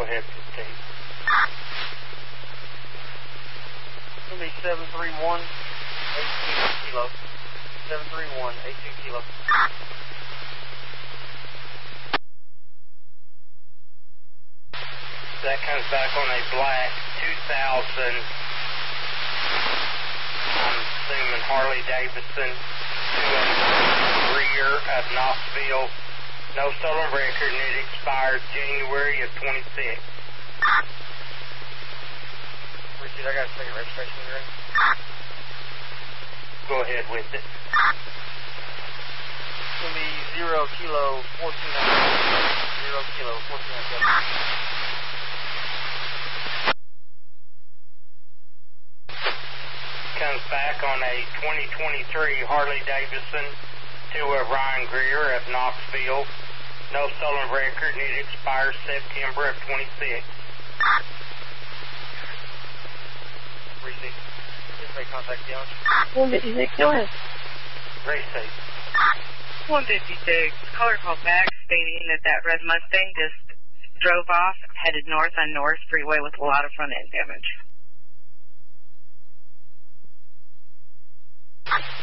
ahead, 15. It's going to be 731, 18 kilo. 731, 18 kilo. That comes back on a black 2000, I'm assuming Harley Davidson, to a rear of Knoxville. No stolen record, and it expires January of 26. Richard, I got a second registration here. Go ahead with it. It's going to be 0 kilo 14. 0 kilo 14. Comes back on a 2023 Harley Davidson to a Ryan Greer of Knoxville. No stolen record, and it expires September of 26. Receipt. Just make contact the owner. 156, go ahead. Receipt. 156, caller called back stating that red Mustang just drove off, headed north on North Freeway with a lot of front end damage.